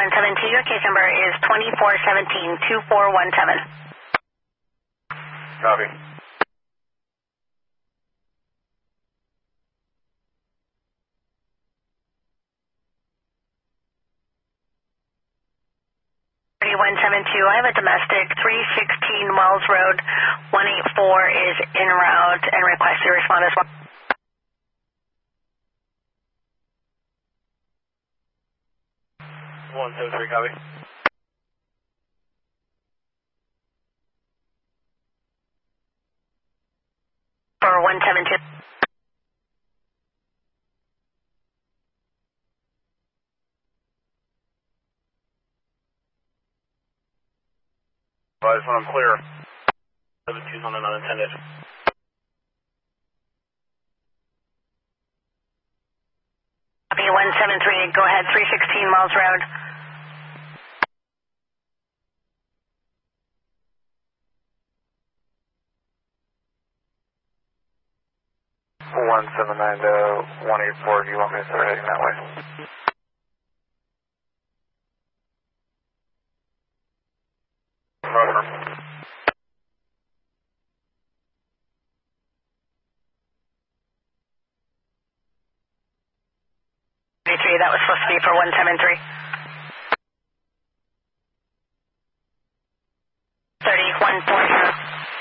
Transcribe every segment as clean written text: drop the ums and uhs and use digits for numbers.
3172, your case number is 2417-2417. Copy. I have a domestic 316 Wells Road, 184 is en route and request your respond as well. One, 7-3, copy. For 172. I just want them clear. 17's on an unintended. Copy 173, go ahead, 316 Wells Road. One 790 184. Do you want me to start heading that way? Roger. That was supposed to be for 173. 3140.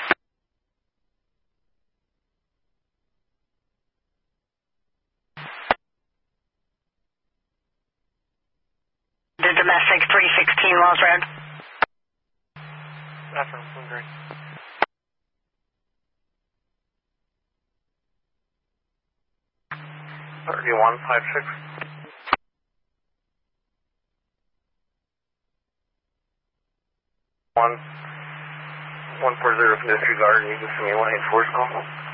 The domestic 316 Wells Road. Affirmative, great. Thirty-one 56. 140 from disregard, and you can send me 184's call.